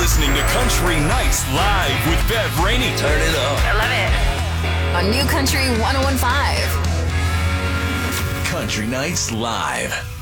listening to Country Nights Live with Bev Rainey. Turn it up. I love it. On New Country 101.5. Country Nights Live.